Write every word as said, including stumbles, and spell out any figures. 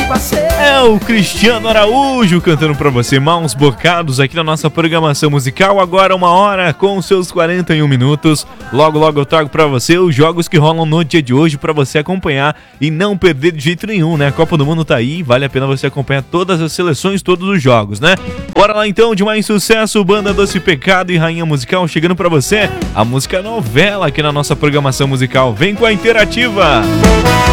É o Cristiano Araújo cantando pra você Maus Bocados aqui na nossa programação musical. Agora uma hora com seus quarenta e um minutos. Logo, logo eu trago pra você os jogos que rolam no dia de hoje pra você acompanhar e não perder de jeito nenhum, né? A Copa do Mundo tá aí, vale a pena você acompanhar todas as seleções, todos os jogos, né? Bora lá então, de mais sucesso, Banda Doce Pecado e Rainha Musical chegando pra você. A música novela aqui na nossa programação musical. Vem com a Interativa!